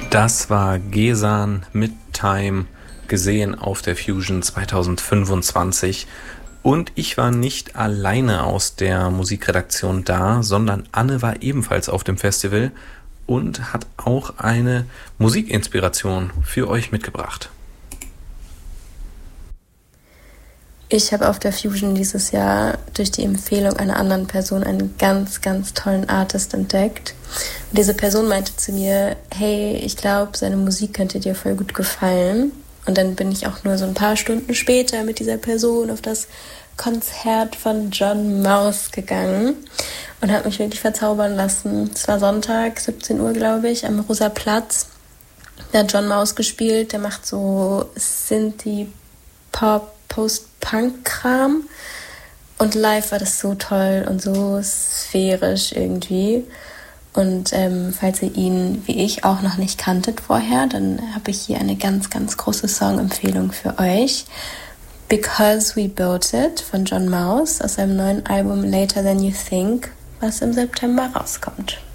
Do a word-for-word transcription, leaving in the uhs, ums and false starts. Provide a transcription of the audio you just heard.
Das war Gesan mit Time, gesehen auf der Fusion zwanzig fünfundzwanzig. Und ich war nicht alleine aus der Musikredaktion da, sondern Anne war ebenfalls auf dem Festival und hat auch eine Musikinspiration für euch mitgebracht. Ich habe auf der Fusion dieses Jahr durch die Empfehlung einer anderen Person einen ganz, ganz tollen Artist entdeckt. Und diese Person meinte zu mir, hey, ich glaube, seine Musik könnte dir voll gut gefallen. Und dann bin ich auch nur so ein paar Stunden später mit dieser Person auf das Konzert von John Maus gegangen und habe mich wirklich verzaubern lassen. Es war Sonntag, siebzehn Uhr, glaube ich, am Rosa Platz. Da hat John Maus gespielt, der macht so Synthie-Pop, Post-Punk-Kram. Und live war das so toll und so sphärisch irgendwie. Und ähm, falls ihr ihn, wie ich, auch noch nicht kanntet vorher, dann habe ich hier eine ganz, ganz große Songempfehlung für euch. Because We Built It von John Maus aus seinem neuen Album Later Than You Think, was im September rauskommt.